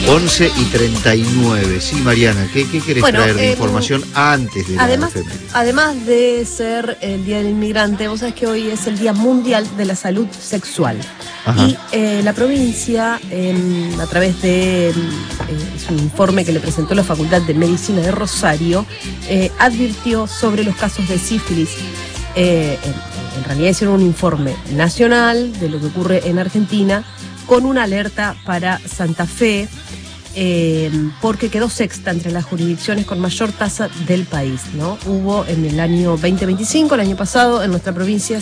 11:39. Sí, Mariana, ¿qué querés traer de información antes de la efeméride? Además de ser el Día del Inmigrante, vos sabés que hoy es el Día Mundial de la Salud Sexual. Ajá. Y la provincia, a través de es un informe que le presentó la Facultad de Medicina de Rosario, advirtió sobre los casos de sífilis. En realidad hicieron un informe nacional de lo que ocurre en Argentina, con una alerta para Santa Fe, porque quedó sexta entre las jurisdicciones con mayor tasa del país, ¿no? Hubo en el año 2025, el año pasado, en nuestra provincia,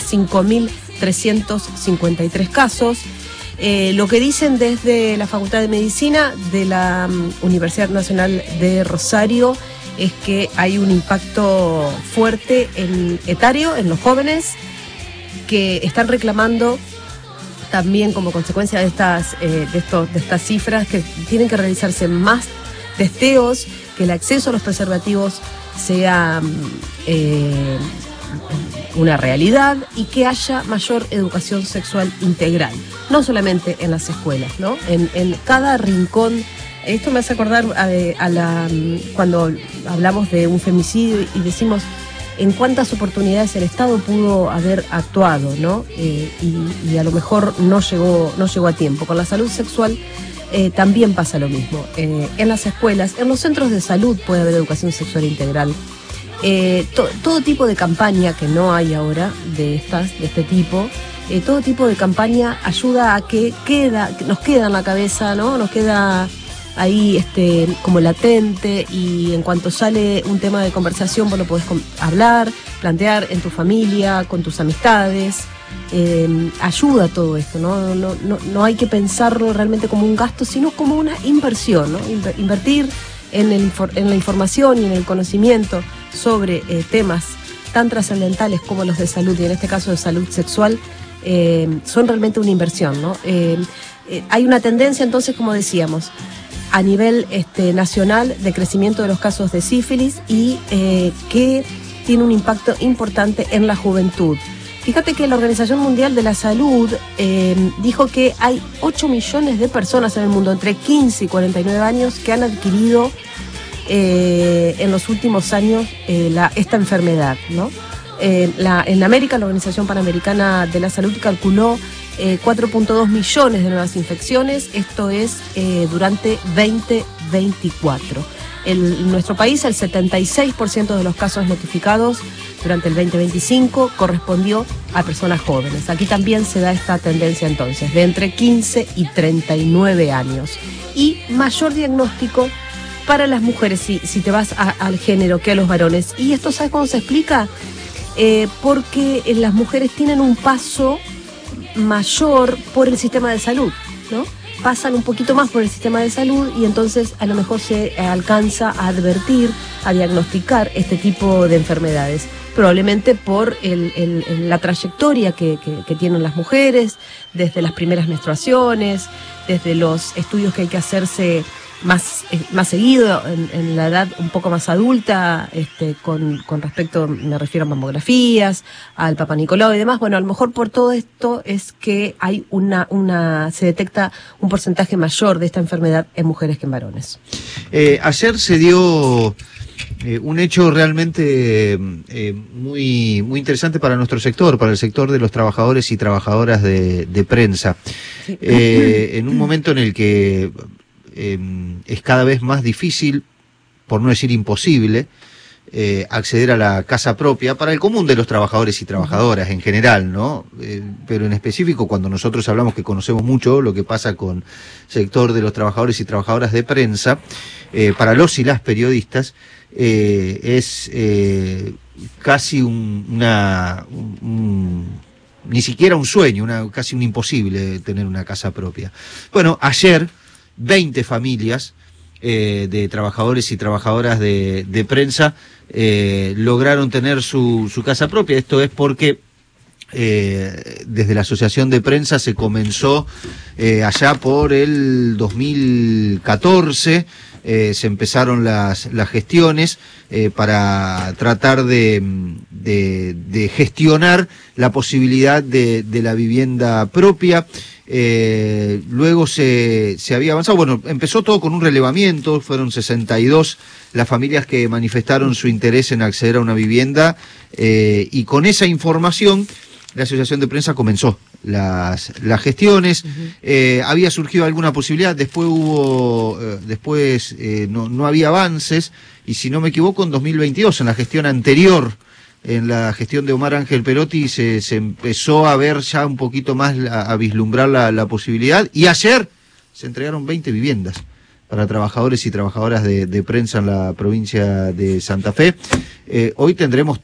5.353 casos. Lo que dicen desde la Facultad de Medicina de la Universidad Nacional de Rosario es que hay un impacto fuerte etario en los jóvenes que están reclamando también como consecuencia de estas cifras que tienen que realizarse más testeos, que el acceso a los preservativos sea una realidad y que haya mayor educación sexual integral, no solamente en las escuelas, ¿no? En cada rincón. Esto me hace acordar cuando hablamos de un femicidio y decimos en cuántas oportunidades el Estado pudo haber actuado, ¿no? Y a lo mejor no llegó a tiempo. Con la salud sexual también pasa lo mismo. En las escuelas, en los centros de salud puede haber educación sexual integral. Todo tipo de campaña que no hay ahora de este tipo, todo tipo de campaña ayuda a que nos queda en la cabeza, ¿no? Nos queda ahí como latente, y en cuanto sale un tema de conversación vos lo podés hablar, plantear en tu familia, con tus amistades. Ayuda todo esto, ¿no? No hay que pensarlo realmente como un gasto, sino como una inversión, ¿no? Invertir en la información y en el conocimiento sobre temas tan trascendentales como los de salud, y en este caso de salud sexual, son realmente una inversión, ¿no? Hay una tendencia entonces, como decíamos, a nivel nacional de crecimiento de los casos de sífilis y que tiene un impacto importante en la juventud. Fíjate que la Organización Mundial de la Salud dijo que hay 8 millones de personas en el mundo entre 15 y 49 años que han adquirido en los últimos años esta enfermedad, ¿no? En América, la Organización Panamericana de la Salud calculó 4.2 millones de nuevas infecciones, esto es durante 2024. En nuestro país, el 76% de los casos notificados durante el 2025 correspondió a personas jóvenes. Aquí también se da esta tendencia entonces, de entre 15 y 39 años. Y mayor diagnóstico para las mujeres, si te vas al género, que a los varones. Y esto, ¿sabes cómo se explica? Porque las mujeres tienen un paso mayor por el sistema de salud, ¿no? Pasan un poquito más por el sistema de salud y entonces a lo mejor se alcanza a advertir, a diagnosticar este tipo de enfermedades, probablemente por la trayectoria que tienen las mujeres, desde las primeras menstruaciones, desde los estudios que hay que hacerse más seguido en la edad un poco más adulta, con respecto, me refiero a mamografías, al Papa Nicolau y demás. Bueno, a lo mejor por todo esto es que hay se detecta un porcentaje mayor de esta enfermedad en mujeres que en varones. Ayer se dio un hecho realmente muy, muy interesante para nuestro sector, para el sector de los trabajadores y trabajadoras de prensa. Sí. En un momento en el que es cada vez más difícil, por no decir imposible, acceder a la casa propia para el común de los trabajadores y trabajadoras en general, ¿no? Pero en específico, cuando nosotros hablamos, que conocemos mucho lo que pasa con el sector de los trabajadores y trabajadoras de prensa, para los y las periodistas, es casi ni siquiera un sueño, casi un imposible tener una casa propia. Bueno, ayer 20 familias de trabajadores y trabajadoras de prensa lograron tener su casa propia. Esto es porque desde la Asociación de Prensa se comenzó allá por el 2014 se empezaron las gestiones para tratar de gestionar la posibilidad de la vivienda propia. Luego se había avanzado, bueno, empezó todo con un relevamiento, fueron 62 las familias que manifestaron su interés en acceder a una vivienda, y con esa información la Asociación de Prensa comenzó las gestiones. Había surgido alguna posibilidad, después no había avances, y si no me equivoco en 2022, en la gestión anterior, en la gestión de Omar Ángel Perotti, se empezó a ver ya un poquito más, a vislumbrar la posibilidad, y ayer se entregaron 20 viviendas para trabajadores y trabajadoras de prensa en la provincia de Santa Fe. Hoy tendremos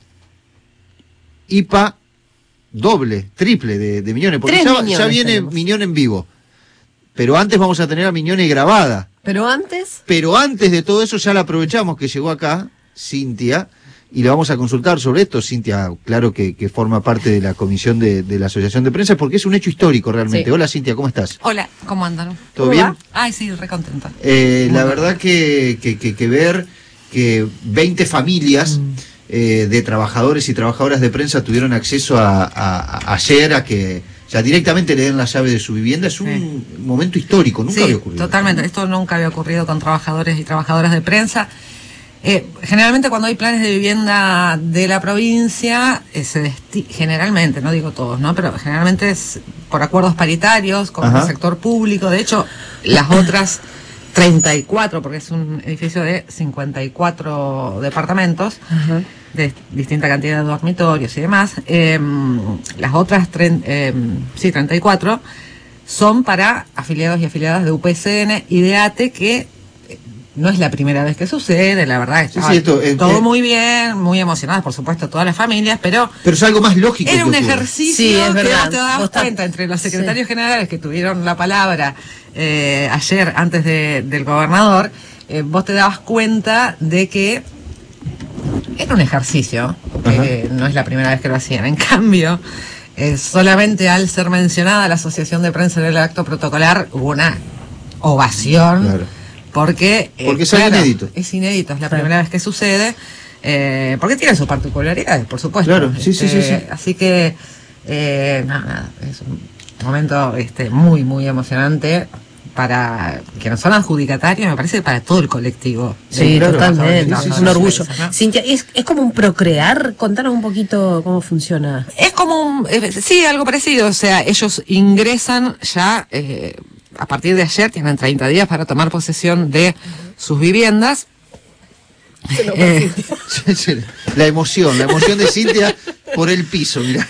IPA doble, triple de Miñones, porque ya viene tenemos. Miñón en vivo, pero antes vamos a tener a Miñones grabada. Pero antes de todo eso ya la aprovechamos que llegó acá Cintia, y le vamos a consultar sobre esto. Cintia, claro que forma parte de la comisión de la Asociación de Prensa, porque es un hecho histórico realmente. Sí. Hola Cintia, ¿cómo estás? Hola, ¿cómo andan? ¿Todo bien? Va? Ay, sí, re contenta. La verdad que ver que 20 familias de trabajadores y trabajadoras de prensa tuvieron acceso ayer a que ya directamente le den la llave de su vivienda es un momento histórico, nunca había ocurrido. Totalmente, esto nunca había ocurrido con trabajadores y trabajadoras de prensa. Generalmente cuando hay planes de vivienda de la provincia, generalmente, no digo todos, ¿no? Pero generalmente es por acuerdos paritarios con el sector público. De hecho, las otras 34, porque es un edificio de 54 departamentos, de distinta cantidad de dormitorios y demás, las otras 34 son para afiliados y afiliadas de UPCN y de ATE, que no es la primera vez que sucede, la verdad. Todo muy bien, muy emocionadas, por supuesto, todas las familias, pero es algo más lógico. Era un ejercicio que vos te dabas cuenta entre los secretarios generales que tuvieron la palabra ayer antes del gobernador, vos te dabas cuenta de que era un ejercicio, que no es la primera vez que lo hacían. En cambio, solamente al ser mencionada la Asociación de Prensa en el acto protocolar hubo una ovación. Claro. Porque es inédito. Es inédito, es la primera vez que sucede, porque tiene sus particularidades, por supuesto. Claro, sí. Así que, nada, es un momento muy, muy emocionante para quienes son adjudicatarios, me parece, para todo el colectivo. Sí, totalmente, es un orgullo. ¿No? Cintia, ¿es como un procrear? Contanos un poquito cómo funciona. Es como sí, algo parecido, o sea, ellos ingresan ya... a partir de ayer tienen 30 días para tomar posesión de sus viviendas. La emoción de Cintia por el piso, mirá.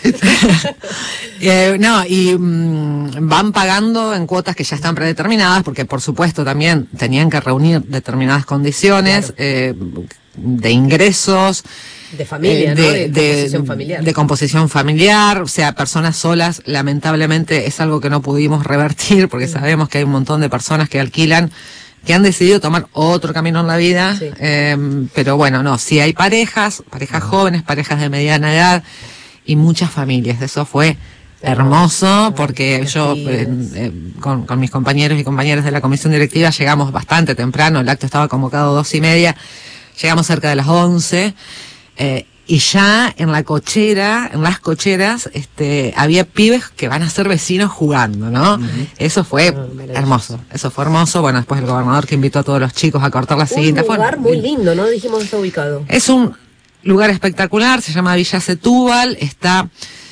Van pagando en cuotas que ya están predeterminadas, porque por supuesto también tenían que reunir determinadas condiciones, claro, de ingresos, de familia, ¿no? De composición familiar. De composición familiar, o sea, personas solas, lamentablemente es algo que no pudimos revertir, porque sabemos que hay un montón de personas que alquilan, que han decidido tomar otro camino en la vida, pero bueno, no, sí hay parejas jóvenes, parejas de mediana edad, y muchas familias. Eso fue hermoso, porque yo con mis compañeros y compañeras de la comisión directiva llegamos bastante temprano, el acto estaba convocado 2:30, llegamos cerca de las 11, y ya en las cocheras, había pibes que van a ser vecinos jugando, ¿no? Eso fue hermoso, bueno, después el gobernador que invitó a todos los chicos a cortar la cinta. Un lugar muy lindo, ¿no? Dijimos, está ubicado. Es un lugar espectacular, se llama Villa Setúbal, está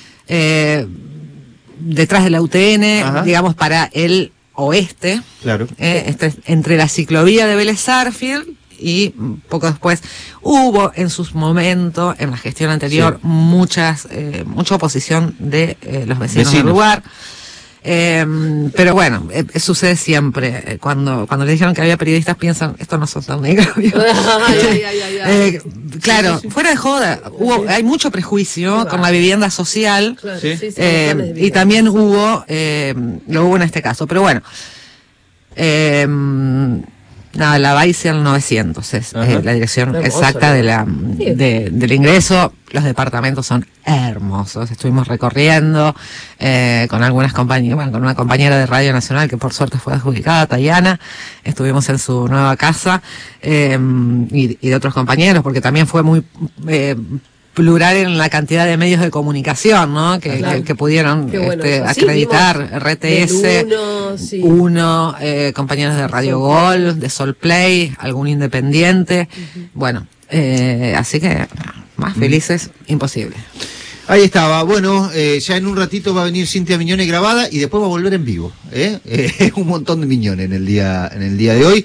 detrás de la UTN, digamos, para el oeste, claro, entre la ciclovía de Vélez Sarsfield, y poco después hubo en sus momentos, en la gestión anterior, mucha oposición de los vecinos del lugar. Pero bueno, sucede siempre. Cuando le dijeron que había periodistas, piensan, estos no son tan negros. Claro, fuera de joda, hay mucho prejuicio con la vivienda social, claro, y también lo hubo en este caso. Pero bueno, No, la Baisia al 900 es la dirección Hermoso, exacta ¿no? del ingreso. Los departamentos son hermosos. Estuvimos recorriendo con algunas compañeras, bueno, con una compañera de Radio Nacional que por suerte fue adjudicada, Tayana. Estuvimos en su nueva casa y de otros compañeros, porque también fue muy plural en la cantidad de medios de comunicación, ¿no? Que pudieron bueno, acreditar, RTS, Uno, compañeros de Radio Gol, de Sol Play, algún independiente. Bueno, así que más felices, imposible. Ahí estaba. Bueno, ya en un ratito va a venir Cintia Miñone grabada y después va a volver en vivo. Un montón de Miñone en el día de hoy.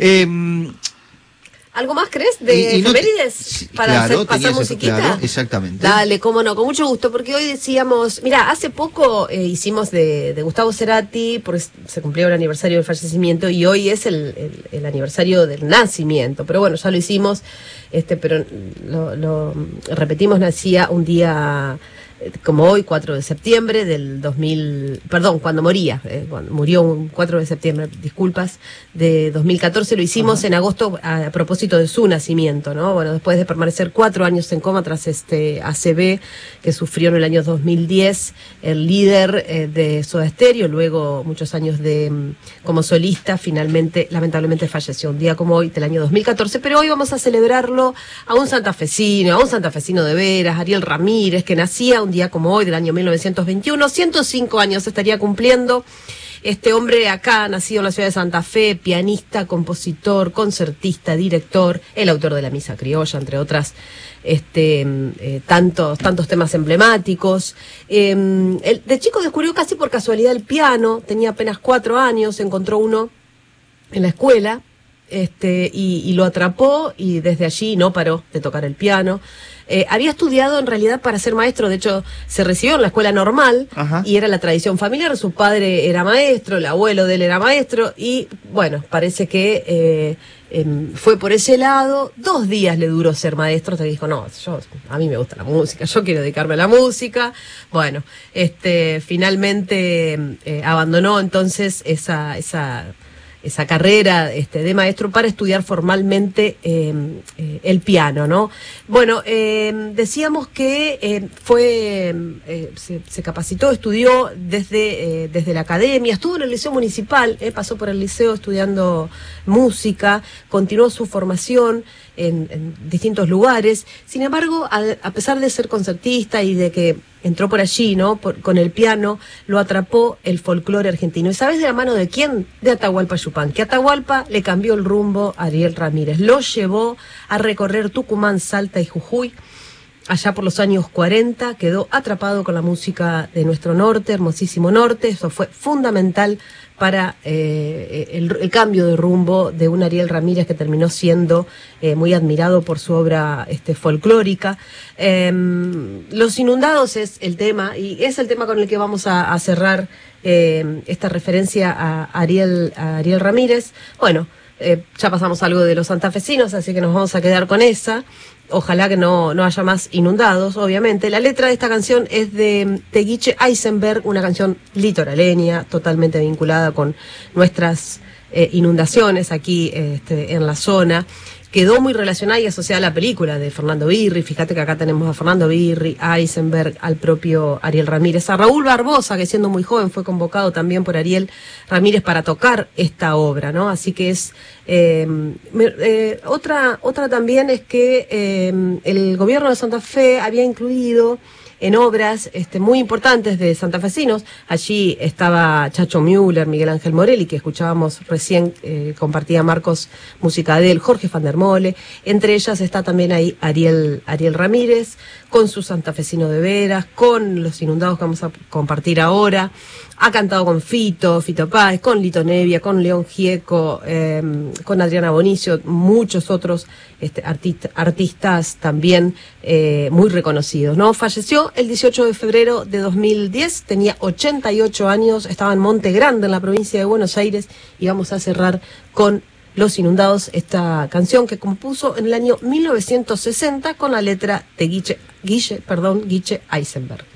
¿Algo más crees de efemérides para pasar musiquita? Claro, exactamente. Dale, cómo no, con mucho gusto, porque hoy decíamos, mira, hace poco hicimos de Gustavo Cerati, porque se cumplió el aniversario del fallecimiento y hoy es el aniversario del nacimiento, pero bueno, ya lo hicimos, pero lo repetimos, nacía un día como hoy, 4 de septiembre del 2000, perdón, cuando moría, murió un 4 de septiembre, disculpas, de 2014, lo hicimos en agosto a propósito de su nacimiento, ¿no? Bueno, después de permanecer 4 años en coma tras ACV que sufrió en el año 2010, el líder de Soda Stereo, luego muchos años como solista, finalmente, lamentablemente falleció un día como hoy del año 2014, pero hoy vamos a celebrarlo a un santafesino de veras, Ariel Ramírez, que nacía un día como hoy del año 1921, 105 años estaría cumpliendo. Este hombre acá, nacido en la ciudad de Santa Fe, pianista, compositor, concertista, director, el autor de la Misa Criolla, entre otras tantos temas emblemáticos. De chico descubrió casi por casualidad el piano, tenía apenas 4 años, encontró uno en la escuela, y lo atrapó y desde allí no paró de tocar el piano. Había estudiado en realidad para ser maestro, de hecho se recibió en la escuela normal. Ajá. Y era la tradición familiar, su padre era maestro, el abuelo de él era maestro y bueno, parece que fue por ese lado. 2 días le duró ser maestro, te dijo, no, a mí me gusta la música, yo quiero dedicarme a la música. Bueno, finalmente abandonó entonces esa carrera de maestro para estudiar formalmente el piano, ¿no? Bueno, decíamos que se capacitó, estudió desde la academia, estuvo en el Liceo Municipal, pasó por el liceo estudiando música, continuó su formación en distintos lugares. Sin embargo, a pesar de ser concertista y de que entró por allí, ¿no? Con el piano, lo atrapó el folclore argentino. ¿Y sabes de la mano de quién? De Atahualpa Yupanqui. Atahualpa le cambió el rumbo a Ariel Ramírez. Lo llevó a recorrer Tucumán, Salta y Jujuy. Allá por los años 40 quedó atrapado con la música de nuestro norte, hermosísimo norte. Eso fue fundamental para el cambio de rumbo de un Ariel Ramírez que terminó siendo muy admirado por su obra folclórica. Los Inundados es el tema, y es el tema con el que vamos a cerrar esta referencia a Ariel Ramírez. Bueno, ya pasamos algo de los santafesinos, así que nos vamos a quedar con esa. Ojalá que no haya más inundados, obviamente. La letra de esta canción es de Guiche Eisenberg, una canción litoraleña, totalmente vinculada con nuestras inundaciones aquí en la zona. Quedó muy relacionada y asociada a la película de Fernando Birri. Fíjate que acá tenemos a Fernando Birri, a Eisenberg, al propio Ariel Ramírez, a Raúl Barbosa, que siendo muy joven fue convocado también por Ariel Ramírez para tocar esta obra, ¿no? Así que es otra también es que el gobierno de Santa Fe había incluido en obras muy importantes de santafesinos. Allí estaba Chacho Müller, Miguel Ángel Morelli, que escuchábamos recién, compartía Marcos música de él, Jorge van der Mole. Entre ellas está también ahí Ariel Ramírez, con su Santafesino de Veras, con Los Inundados que vamos a compartir ahora. Ha cantado con Fito Páez, con Lito Nevia, con León Gieco, con Adriana Bonicio, muchos otros artistas también muy reconocidos, ¿no? Falleció el 18 de febrero de 2010, tenía 88 años, estaba en Monte Grande, en la provincia de Buenos Aires, y vamos a cerrar con Los Inundados, esta canción que compuso en el año 1960 con la letra de Guiche Eisenberg.